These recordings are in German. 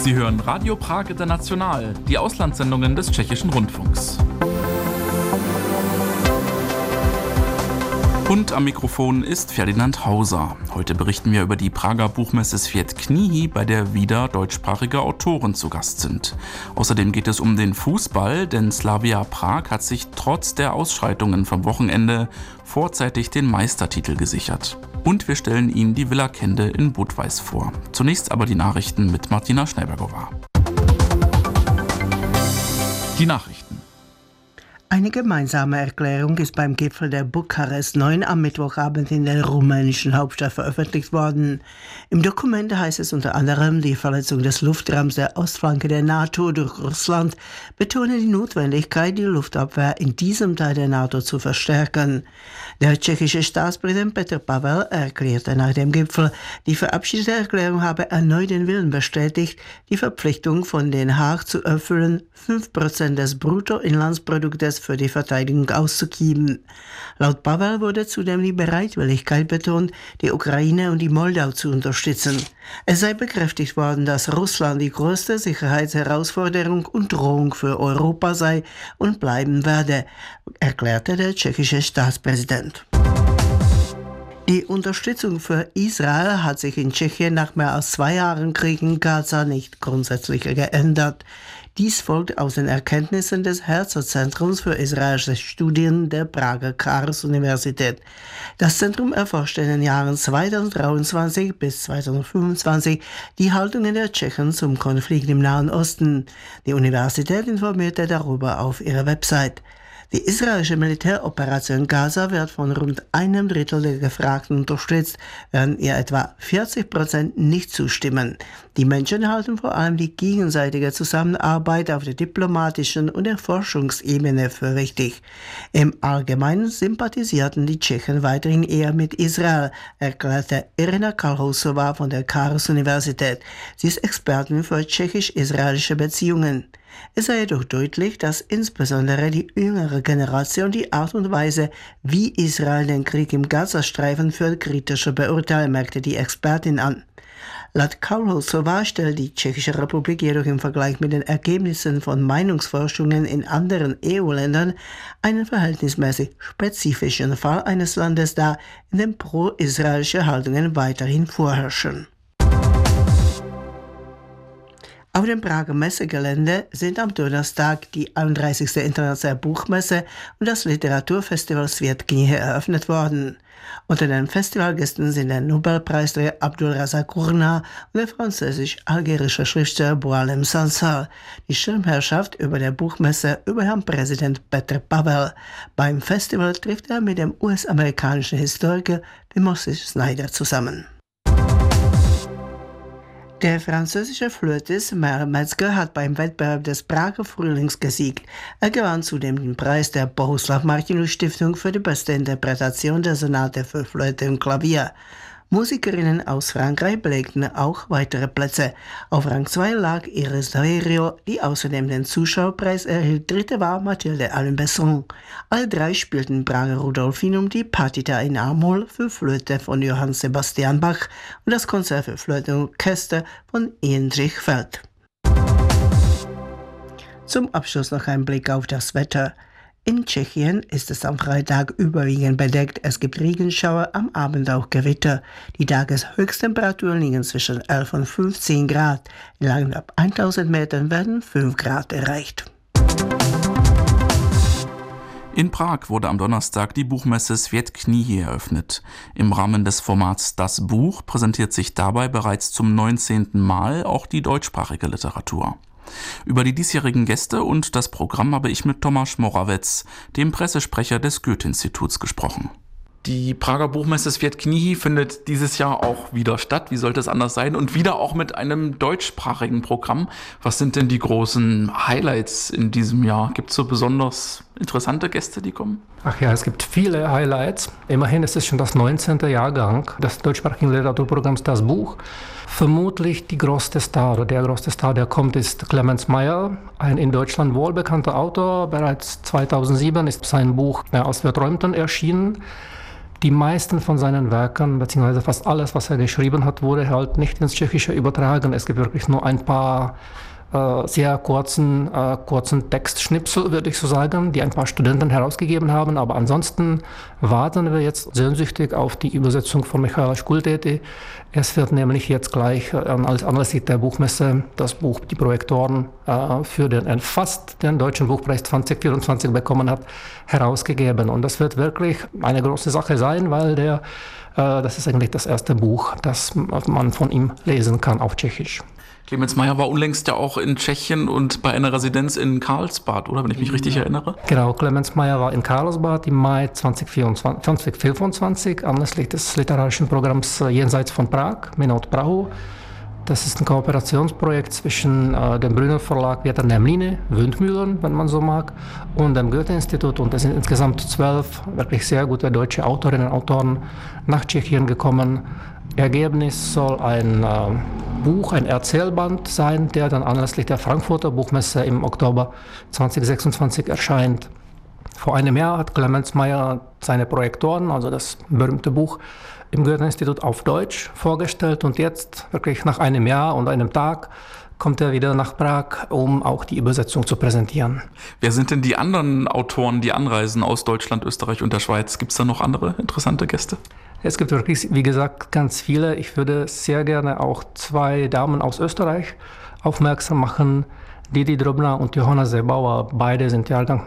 Sie hören Radio Prag International, die Auslandssendungen des Tschechischen Rundfunks. Und am Mikrofon ist Ferdinand Hauser. Heute berichten wir über die Prager Buchmesse Svět knihy, bei der wieder deutschsprachige Autoren zu Gast sind. Außerdem geht es um den Fußball, denn Slavia Prag hat sich trotz der Ausschreitungen vom Wochenende vorzeitig den Meistertitel gesichert. Und wir stellen Ihnen die Villa Kende in Budweis vor. Zunächst aber die Nachrichten mit Martina Schneibergová. Die Nachrichten. Eine gemeinsame Erklärung ist beim Gipfel der Bukarest 9 am Mittwochabend in der rumänischen Hauptstadt veröffentlicht worden. Im Dokument heißt es unter anderem, die Verletzung des Luftraums der Ostflanke der NATO durch Russland betone die Notwendigkeit, die Luftabwehr in diesem Teil der NATO zu verstärken. Der tschechische Staatspräsident Petr Pavel erklärte nach dem Gipfel, die verabschiedete Erklärung habe erneut den Willen bestätigt, die Verpflichtung von Den Haag zu erfüllen, 5% des Bruttoinlandsproduktes für die Verteidigung auszugeben. Laut Pavel wurde zudem die Bereitwilligkeit betont, die Ukraine und die Moldau zu unterstützen. Es sei bekräftigt worden, dass Russland die größte Sicherheitsherausforderung und Drohung für Europa sei und bleiben werde, erklärte der tschechische Staatspräsident. Die Unterstützung für Israel hat sich in Tschechien nach mehr als 2 Jahren Krieg in Gaza nicht grundsätzlich geändert. Dies folgt aus den Erkenntnissen des Herzog-Zentrums für israelische Studien der Prager Karls-Universität. Das Zentrum erforschte in den Jahren 2023 bis 2025 die Haltungen der Tschechen zum Konflikt im Nahen Osten. Die Universität informierte darüber auf ihrer Website. Die israelische Militäroperation Gaza wird von rund 1/3 der Gefragten unterstützt, während ihr etwa 40% nicht zustimmen. Die Menschen halten vor allem die gegenseitige Zusammenarbeit auf der diplomatischen und der Forschungsebene für wichtig. Im Allgemeinen sympathisierten die Tschechen weiterhin eher mit Israel, erklärte Irina Kalhousová von der Karls-Universität. Sie ist Expertin für tschechisch-israelische Beziehungen. Es sei jedoch deutlich, dass insbesondere die jüngere Generation die Art und Weise, wie Israel den Krieg im Gazastreifen führt, kritischer beurteilt, merkte die Expertin an. Laut Kalhousová stellt die Tschechische Republik jedoch im Vergleich mit den Ergebnissen von Meinungsforschungen in anderen EU-Ländern einen verhältnismäßig spezifischen Fall eines Landes dar, in dem pro-israelische Haltungen weiterhin vorherrschen. Auf dem Prager Messegelände sind am Donnerstag die 31. Internationale Buchmesse und das Literaturfestival Svět knihy eröffnet worden. Unter den Festivalgästen sind der Nobelpreisträger Abdulrazak Gurnah und der französisch-algerische Schriftsteller Boualem Sansal. Die Schirmherrschaft über der Buchmesse übernahm Präsident Petr Pavel. Beim Festival trifft er mit dem US-amerikanischen Historiker Timothy Snyder zusammen. Der französische Flötist Merle Metzger hat beim Wettbewerb des Prager Frühlings gesiegt. Er gewann zudem den Preis der Bohuslav Martinus Stiftung für die beste Interpretation der Sonate für Flöte und Klavier. Musikerinnen aus Frankreich belegten auch weitere Plätze. Auf Rang 2 lag Iris Daverio, die außerdem den Zuschauerpreis erhielt. Dritte war Mathilde Allen-Besson. Alle 3 spielten Prager Rudolfinum, die Partita in A-Moll für Flöte von Johann Sebastian Bach und das Konzert für Flöte und Orchester von Jindřich Feld. Zum Abschluss noch ein Blick auf das Wetter. In Tschechien ist es am Freitag überwiegend bedeckt. Es gibt Regenschauer, am Abend auch Gewitter. Die Tageshöchsttemperaturen liegen zwischen 11 und 15 Grad. In Lagen ab 1000 Metern werden 5 Grad erreicht. In Prag wurde am Donnerstag die Buchmesse Svět knihy eröffnet. Im Rahmen des Formats Das Buch präsentiert sich dabei bereits zum 19. Mal auch die deutschsprachige Literatur. Über die diesjährigen Gäste und das Programm habe ich mit Tomáš Moravec, dem Pressesprecher des Goethe-Instituts, gesprochen. Die Prager Buchmesse Svět knihy findet dieses Jahr auch wieder statt. Wie sollte es anders sein? Und wieder auch mit einem deutschsprachigen Programm. Was sind denn die großen Highlights in diesem Jahr? Gibt es so besonders interessante Gäste, die kommen? Ach ja, es gibt viele Highlights. Immerhin ist es schon das 19. Jahrgang des deutschsprachigen Literaturprogramms Das Buch. Vermutlich der größte Star, der kommt, ist Clemens Meyer, ein in Deutschland wohlbekannter Autor. Bereits 2007 ist sein Buch Als wir träumten erschienen. Die meisten von seinen Werken, beziehungsweise fast alles, was er geschrieben hat, wurde halt nicht ins Tschechische übertragen. Es gibt wirklich nur ein paar sehr kurzen Textschnipsel, würde ich so sagen, die ein paar Studenten herausgegeben haben. Aber ansonsten warten wir jetzt sehnsüchtig auf die Übersetzung von Michaela Skultety. Es wird nämlich jetzt gleich anlässlich der Buchmesse das Buch Die Projektoren für den fast den Deutschen Buchpreis 2024 bekommen hat, herausgegeben. Und das wird wirklich eine große Sache sein, weil das ist eigentlich das erste Buch, das man von ihm lesen kann auf Tschechisch. Clemens Meyer war unlängst ja auch in Tschechien und bei einer Residenz in Karlsbad, oder? Wenn ich mich richtig erinnere. Genau, Clemens Meyer war in Karlsbad im Mai 2025 anlässlich des literarischen Programms Jenseits von Prag, Minot Prahu. Das ist ein Kooperationsprojekt zwischen dem Brünner Verlag Větrné Mlýny, Windmühlen, wenn man so mag, und dem Goethe-Institut. Und es sind insgesamt 12 wirklich sehr gute deutsche Autorinnen und Autoren nach Tschechien gekommen. Ergebnis soll ein Buch, ein Erzählband sein, der dann anlässlich der Frankfurter Buchmesse im Oktober 2026 erscheint. Vor einem Jahr hat Clemens Meyer seine Projektoren, also das berühmte Buch, im Goethe-Institut auf Deutsch vorgestellt und jetzt, wirklich nach einem Jahr und einem Tag, kommt er wieder nach Prag, um auch die Übersetzung zu präsentieren. Wer sind denn die anderen Autoren, die anreisen aus Deutschland, Österreich und der Schweiz? Gibt es da noch andere interessante Gäste? Es gibt wirklich, wie gesagt, ganz viele. Ich würde sehr gerne auch 2 Damen aus Österreich aufmerksam machen. Didi Drobná und Johanna Seebauer. Beide sind Jahrgang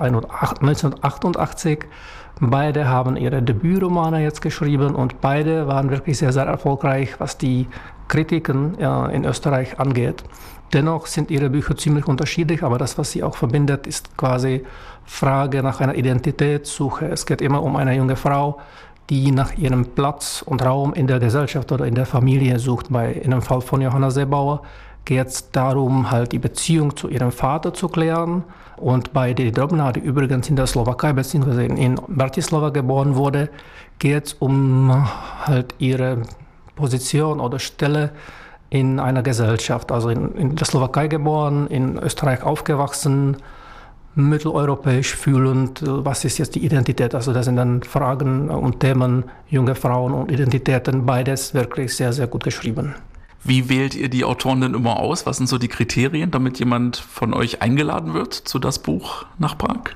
1988. Beide haben ihre Debütromane jetzt geschrieben und beide waren wirklich sehr, sehr erfolgreich, was die Kritiken in Österreich angeht. Dennoch sind ihre Bücher ziemlich unterschiedlich, aber das, was sie auch verbindet, ist quasi Frage nach einer Identitätssuche. Es geht immer um eine junge Frau, die nach ihrem Platz und Raum in der Gesellschaft oder in der Familie sucht. In dem Fall von Johanna Seebauer geht es darum, halt die Beziehung zu ihrem Vater zu klären. Und bei Didi Drobná, die übrigens in der Slowakei bzw. in Bratislava geboren wurde, geht es um halt ihre Position oder Stelle in einer Gesellschaft. Also in der Slowakei geboren, in Österreich aufgewachsen, mitteleuropäisch fühlend, was ist jetzt die Identität? Also das sind dann Fragen und Themen, junge Frauen und Identitäten, beides wirklich sehr, sehr gut geschrieben. Wie wählt ihr die Autoren denn immer aus? Was sind so die Kriterien, damit jemand von euch eingeladen wird zu das Buch nach Prag?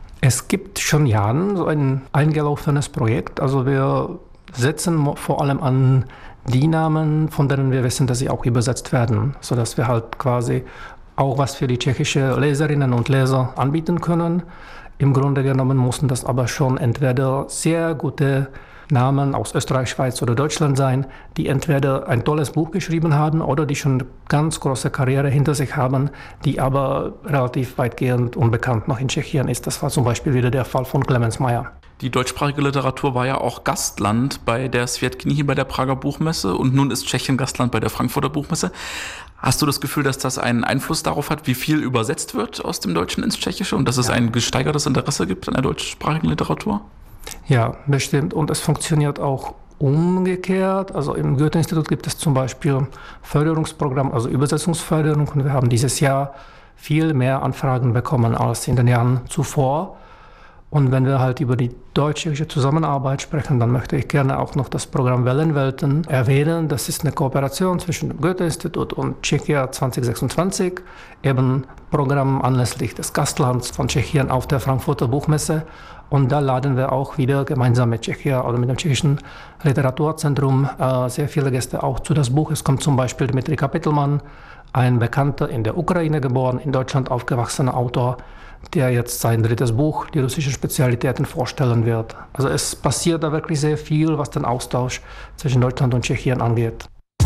Es gibt schon Jahren so ein eingelaufenes Projekt. Also wir setzen vor allem an die Namen, von denen wir wissen, dass sie auch übersetzt werden, sodass wir halt quasi auch was für die tschechische Leserinnen und Leser anbieten können. Im Grunde genommen mussten das aber schon entweder sehr gute Namen aus Österreich, Schweiz oder Deutschland sein, die entweder ein tolles Buch geschrieben haben oder die schon ganz große Karriere hinter sich haben, die aber relativ weitgehend unbekannt noch in Tschechien ist. Das war zum Beispiel wieder der Fall von Clemens Meyer. Die deutschsprachige Literatur war ja auch Gastland bei der Svět knihy bei der Prager Buchmesse und nun ist Tschechien Gastland bei der Frankfurter Buchmesse. Hast du das Gefühl, dass das einen Einfluss darauf hat, wie viel übersetzt wird aus dem Deutschen ins Tschechische und dass es ein gesteigertes Interesse gibt an der deutschsprachigen Literatur? Ja, bestimmt. Und es funktioniert auch umgekehrt. Also im Goethe-Institut gibt es zum Beispiel Förderungsprogramm, also Übersetzungsförderung. Und wir haben dieses Jahr viel mehr Anfragen bekommen als in den Jahren zuvor. Und wenn wir halt über die deutsch-tschechische Zusammenarbeit sprechen, dann möchte ich gerne auch noch das Programm Wellenwelten erwähnen. Das ist eine Kooperation zwischen dem Goethe-Institut und Tschechia 2026, eben Programm anlässlich des Gastlands von Tschechien auf der Frankfurter Buchmesse. Und da laden wir auch wieder gemeinsam mit Tschechia oder mit dem Tschechischen Literaturzentrum sehr viele Gäste auch zu das Buch. Es kommt zum Beispiel Dmitri Kapitelmann, ein bekannter, in der Ukraine geboren, in Deutschland aufgewachsener Autor, der jetzt sein 3. Buch, die russischen Spezialitäten, vorstellen wird. Also es passiert da wirklich sehr viel, was den Austausch zwischen Deutschland und Tschechien angeht.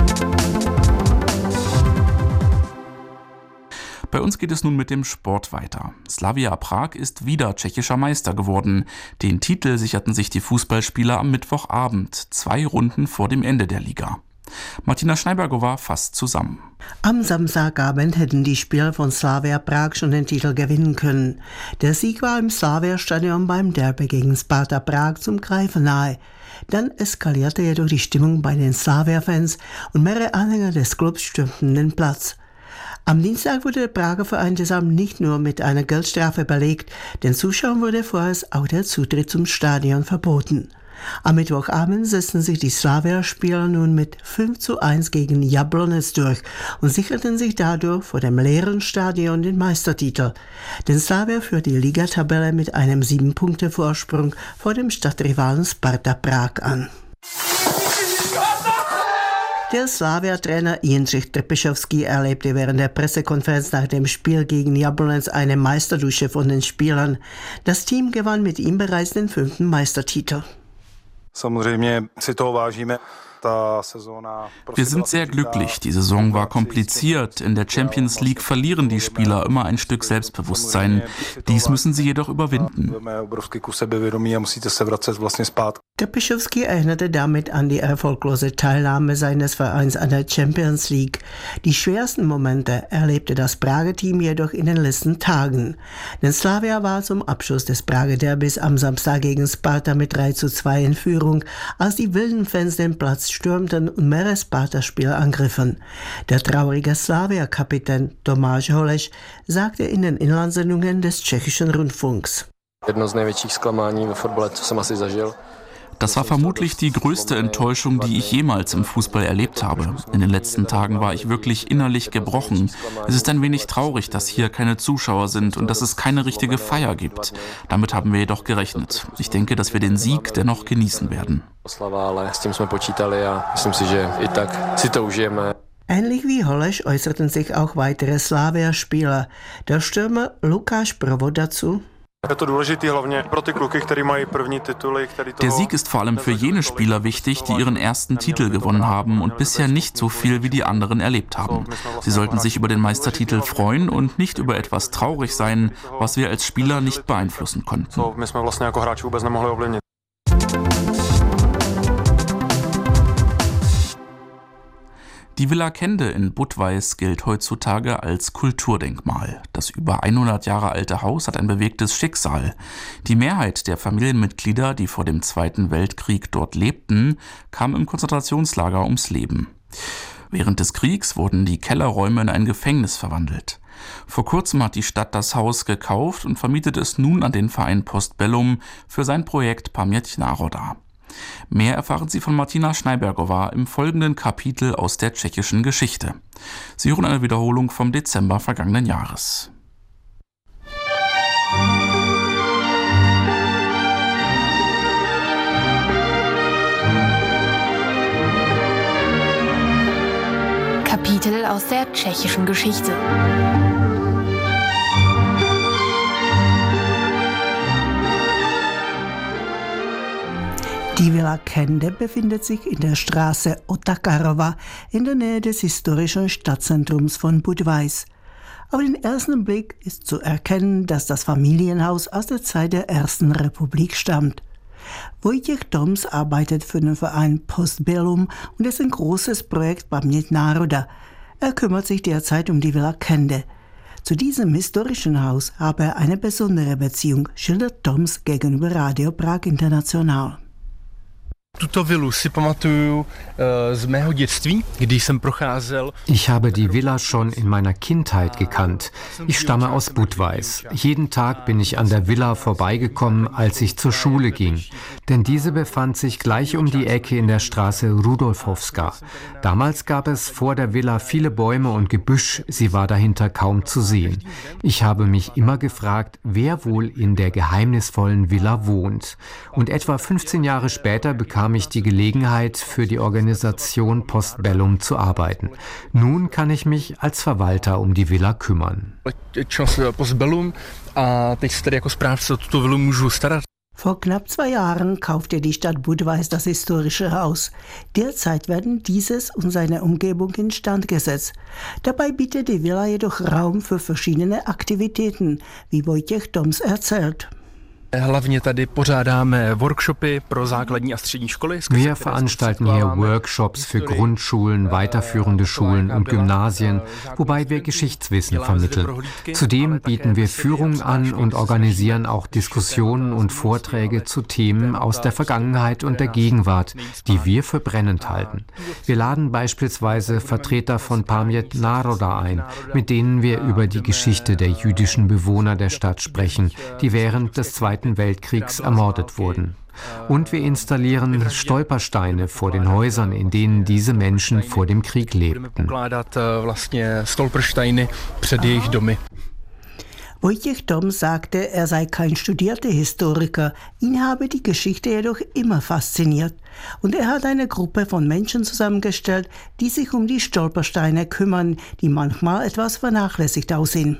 Bei uns geht es nun mit dem Sport weiter. Slavia Prag ist wieder tschechischer Meister geworden. Den Titel sicherten sich die Fußballspieler am Mittwochabend, 2 Runden vor dem Ende der Liga. Martina Schneibergová fasst zusammen. Am Samstagabend hätten die Spieler von Slavia Prag schon den Titel gewinnen können. Der Sieg war im Slavia-Stadion beim Derby gegen Sparta Prag zum Greifen nahe. Dann eskalierte jedoch die Stimmung bei den Slavia-Fans und mehrere Anhänger des Clubs stürmten den Platz. Am Dienstag wurde der Prager Verein deshalb nicht nur mit einer Geldstrafe belegt, den Zuschauern wurde vorerst auch der Zutritt zum Stadion verboten. Am Mittwochabend setzten sich die Slavia-Spieler nun mit 5:1 gegen Jablonec durch und sicherten sich dadurch vor dem leeren Stadion den Meistertitel. Denn Slavia führt die Ligatabelle mit einem 7-Punkte-Vorsprung vor dem Stadtrivalen Sparta Prag an. Der Slavia-Trainer Jindřich Trpišovský erlebte während der Pressekonferenz nach dem Spiel gegen Jablonec eine Meisterdusche von den Spielern. Das Team gewann mit ihm bereits den 5. Meistertitel. Wir sind sehr glücklich. Die Saison war kompliziert. In der Champions League verlieren die Spieler immer ein Stück Selbstbewusstsein. Dies müssen sie jedoch überwinden. Trpišovský erinnerte damit an die erfolglose Teilnahme seines Vereins an der Champions League. Die schwersten Momente erlebte das Prager Team jedoch in den letzten Tagen. Denn Slavia war zum Abschluss des Prager Derbys am Samstag gegen Sparta mit 3:2 in Führung, als die wilden Fans den Platz stürmten und mehrere Sparta-Spieler angriffen. Der traurige Slavia-Kapitän Tomáš Holeš sagte in den Inlandsendungen des tschechischen Rundfunks: Das war vermutlich die größte Enttäuschung, die ich jemals im Fußball erlebt habe. In den letzten Tagen war ich wirklich innerlich gebrochen. Es ist ein wenig traurig, dass hier keine Zuschauer sind und dass es keine richtige Feier gibt. Damit haben wir jedoch gerechnet. Ich denke, dass wir den Sieg dennoch genießen werden. Ähnlich wie Holeš äußerten sich auch weitere Slavia-Spieler. Der Stürmer Lukáš Provod dazu: Der Sieg ist vor allem für jene Spieler wichtig, die ihren ersten Titel gewonnen haben und bisher nicht so viel wie die anderen erlebt haben. Sie sollten sich über den Meistertitel freuen und nicht über etwas traurig sein, was wir als Spieler nicht beeinflussen konnten. Die Villa Kende in Budweis gilt heutzutage als Kulturdenkmal. Das über 100 Jahre alte Haus hat ein bewegtes Schicksal. Die Mehrheit der Familienmitglieder, die vor dem Zweiten Weltkrieg dort lebten, kam im Konzentrationslager ums Leben. Während des Kriegs wurden die Kellerräume in ein Gefängnis verwandelt. Vor kurzem hat die Stadt das Haus gekauft und vermietet es nun an den Verein Postbellum für sein Projekt Paměť národa. Mehr erfahren Sie von Martina Schneibergová im folgenden Kapitel aus der tschechischen Geschichte. Sie hören eine Wiederholung vom Dezember vergangenen Jahres. Kapitel aus der tschechischen Geschichte. Die Villa Kende befindet sich in der Straße Otakarova in der Nähe des historischen Stadtzentrums von Budweis. Auf den ersten Blick ist zu erkennen, dass das Familienhaus aus der Zeit der Ersten Republik stammt. Wojciech Toms arbeitet für den Verein Postbellum und dessen großes Projekt Paměť národa. Er kümmert sich derzeit um die Villa Kende. Zu diesem historischen Haus habe er eine besondere Beziehung, schildert Toms gegenüber Radio Prag International. Ich habe die Villa schon in meiner Kindheit gekannt. Ich stamme aus Budweis. Jeden Tag bin ich an der Villa vorbeigekommen, als ich zur Schule ging. Denn diese befand sich gleich um die Ecke in der Straße Rudolfowska. Damals gab es vor der Villa viele Bäume und Gebüsch, sie war dahinter kaum zu sehen. Ich habe mich immer gefragt, wer wohl in der geheimnisvollen Villa wohnt. Und etwa 15 Jahre später bekam ich die Gelegenheit, für die Organisation Postbellum zu arbeiten. Nun kann ich mich als Verwalter um die Villa kümmern. Vor knapp 2 Jahren kaufte die Stadt Budweis das historische Haus. Derzeit werden dieses und seine Umgebung instand gesetzt. Dabei bietet die Villa jedoch Raum für verschiedene Aktivitäten, wie Wojciech Toms erzählt. Wir veranstalten hier Workshops für Grundschulen, weiterführende Schulen und Gymnasien, wobei wir Geschichtswissen vermitteln. Zudem bieten wir Führungen an und organisieren auch Diskussionen und Vorträge zu Themen aus der Vergangenheit und der Gegenwart, die wir für brennend halten. Wir laden beispielsweise Vertreter von Paměť národa ein, mit denen wir über die Geschichte der jüdischen Bewohner der Stadt sprechen, die während des Zweiten Zweiten Weltkriegs ermordet wurden. Und wir installieren Stolpersteine vor den Häusern, in denen diese Menschen vor dem Krieg lebten. Wojciech Dom sagte, er sei kein studierter Historiker, ihn habe die Geschichte jedoch immer fasziniert. Und er hat eine Gruppe von Menschen zusammengestellt, die sich um die Stolpersteine kümmern, die manchmal etwas vernachlässigt aussehen.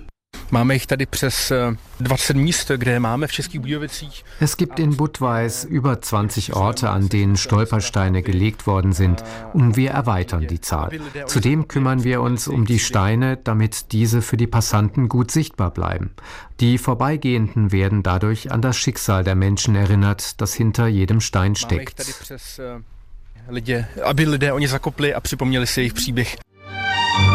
Es gibt in Budweis über 20 Orte, an denen Stolpersteine gelegt worden sind, und wir erweitern die Zahl. Zudem kümmern wir uns um die Steine, damit diese für die Passanten gut sichtbar bleiben. Die Vorbeigehenden werden dadurch an das Schicksal der Menschen erinnert, das hinter jedem Stein steckt. Aby lidé o ně zakopli a připomněli si jejich příběh.